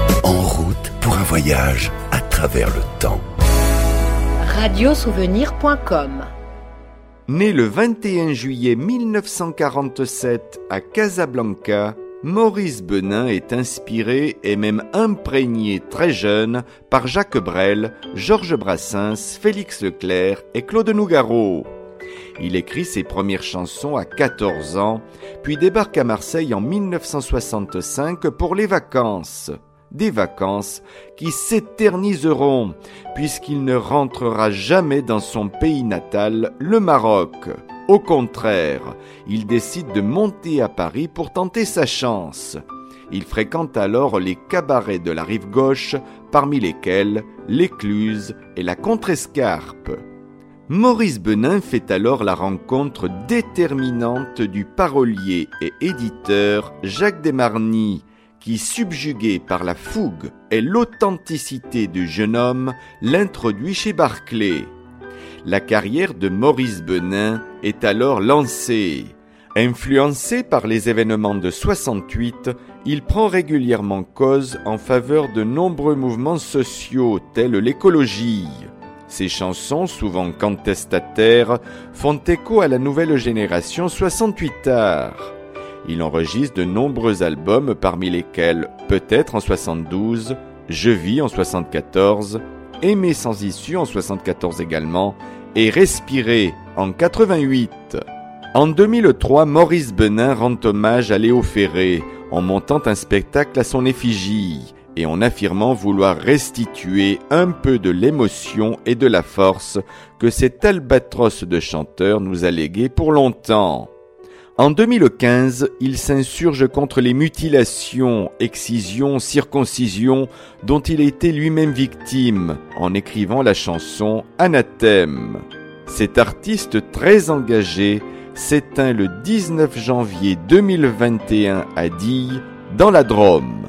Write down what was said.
En route pour un voyage à travers le temps. Radiosouvenir.com. Né le 21 juillet 1947 à Casablanca, Maurice Benin est inspiré et même imprégné très jeune par Jacques Brel, Georges Brassens, Félix Leclerc et Claude Nougaro. Il écrit ses premières chansons à 14 ans, puis débarque à Marseille en 1965 pour les vacances. Des vacances qui s'éterniseront, puisqu'il ne rentrera jamais dans son pays natal, le Maroc. Au contraire, il décide de monter à Paris pour tenter sa chance. Il fréquente alors les cabarets de la rive gauche, parmi lesquels l'Écluse et la Contrescarpe. Maurice Benin fait alors la rencontre déterminante du parolier et éditeur Jacques Desmarny, qui, subjugué par la fougue et l'authenticité du jeune homme, l'introduit chez Barclay. La carrière de Maurice Benin est alors lancée. Influencé par les événements de 68, il prend régulièrement cause en faveur de nombreux mouvements sociaux tels l'écologie. Ses chansons, souvent contestataires, font écho à la nouvelle génération 68 art. Il enregistre de nombreux albums, parmi lesquels Peut-être en 72, Je vis en 74, Aimer sans issue en 74 également, et Respirer en 88. En 2003, Maurice Benin rend hommage à Léo Ferré en montant un spectacle à son effigie et en affirmant vouloir restituer un peu de l'émotion et de la force que cet albatros de chanteur nous a légué pour longtemps. En 2015, il s'insurge contre les mutilations, excisions, circoncisions dont il a été lui-même victime en écrivant la chanson Anathème. Cet artiste très engagé s'éteint le 19 janvier 2021 à Die, dans la Drôme.